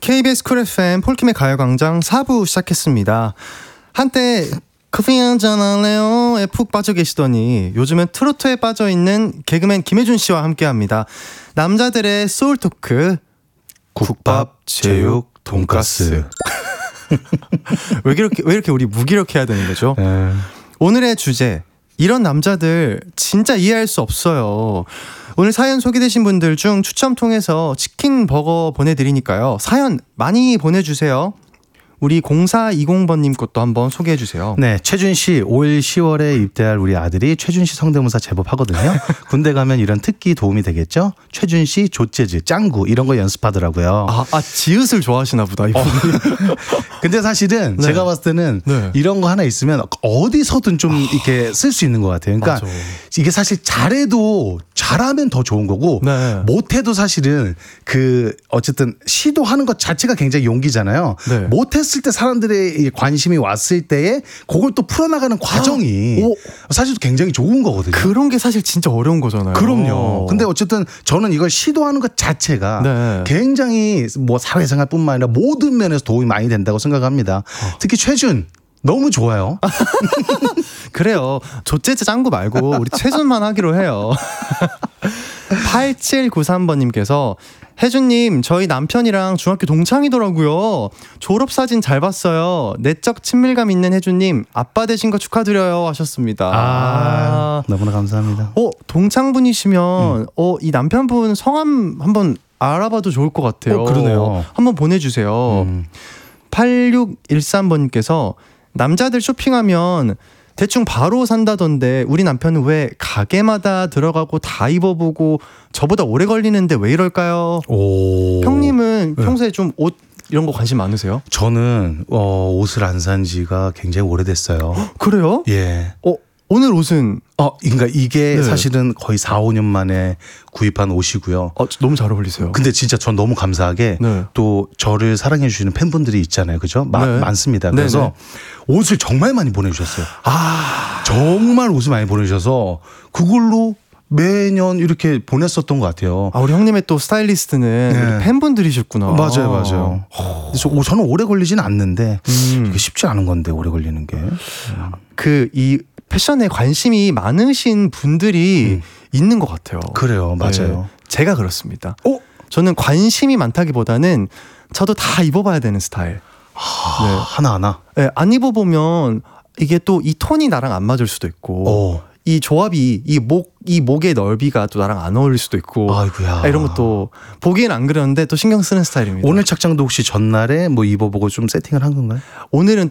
KBS 쿨 FM 폴킴의 가요광장 4부 시작했습니다. 한때 커피 한잔 할래요에 푹 빠져 계시더니 요즘은 트로트에 빠져있는 개그맨 김혜준 씨와 함께합니다. 남자들의 소울토크 국밥, 제육, 돈가스. 왜 이렇게 우리 무기력해야 되는 거죠? 오늘의 주제, 이런 남자들 진짜 이해할 수 없어요. 오늘 사연 소개되신 분들 중 추첨 통해서 치킨 버거 보내드리니까요. 사연 많이 보내주세요. 우리 0420번님 것도 한번 소개해주세요. 네, 최준 씨 올 10월에 입대할 우리 아들이 최준 씨 성대모사 제법 하거든요. 군대 가면 이런 특기 도움이 되겠죠? 최준 씨 조재즈, 짱구 이런 거 연습하더라고요. 지읒을 좋아하시나 보다 이분이. 근데 사실은 네. 제가 봤을 때는 네. 이런 거 하나 있으면 어디서든 좀 이렇게 쓸 수 있는 것 같아요. 그러니까 맞아. 이게 사실 잘하면 더 좋은 거고 네. 못해도 사실은 어쨌든 시도하는 것 자체가 굉장히 용기잖아요. 네. 못했을 때 사람들의 관심이 왔을 때에 그걸 또 풀어나가는 과정이 사실 굉장히 좋은 거거든요. 그런 게 사실 진짜 어려운 거잖아요. 그럼요. 근데 어쨌든 저는 이걸 시도하는 것 자체가 네. 굉장히 뭐 사회생활뿐만 아니라 모든 면에서 도움이 많이 된다고 생각합니다. 특히 최준 너무 좋아요. 그래요. 조재즈 짱구 말고 우리 최준만 하기로 해요. 8793번님께서 혜준님, 저희 남편이랑 중학교 동창이더라고요. 졸업사진 잘 봤어요. 내적 친밀감 있는 혜준님, 아빠 되신 거 축하드려요 하셨습니다. 너무나 감사합니다. 동창분이시면 이 남편분 성함 한번 알아봐도 좋을 것 같아요. 그러네요. 한번 보내주세요. 8613번님께서 남자들 쇼핑하면 대충 바로 산다던데 우리 남편은 왜 가게마다 들어가고 다 입어보고 저보다 오래 걸리는데 왜 이럴까요? 형님은 평소에 좀 옷 이런 거 관심 많으세요? 저는 옷을 안 산 지가 굉장히 오래됐어요. 그래요? 예. 오늘 옷은 그러니까 이게 네. 사실은 거의 4, 5년 만에 구입한 옷이고요. 너무 잘 어울리세요. 근데 진짜 전 너무 감사하게 네. 또 저를 사랑해 주시는 팬분들이 있잖아요. 그죠? 네. 많습니다. 그래서 옷을 정말 많이 보내주셨어요. 정말 옷을 많이 보내주셔서 그걸로 매년 이렇게 보냈었던 것 같아요. 우리 형님의 또 스타일리스트는 네. 우리 팬분들이셨구나. 맞아요. 그래서 저는 오래 걸리지는 않는데 이게 쉽지 않은 건데 오래 걸리는 게. 이 패션에 관심이 많으신 분들이 있는 것 같아요. 그래요. 맞아요. 네, 제가 그렇습니다. 저는 관심이 많다기보다는 저도 다 입어봐야 되는 스타일. 하나하나. 네, 안 입어보면 이게 또 이 톤이 나랑 안 맞을 수도 있고 이 조합이 이 목의 넓이가 또 나랑 안 어울릴 수도 있고 아이고야. 이런 것도 보기엔 안 그러는데 또 신경 쓰는 스타일입니다. 오늘 착장도 혹시 전날에 뭐 입어보고 좀 세팅을 한 건가요? 오늘은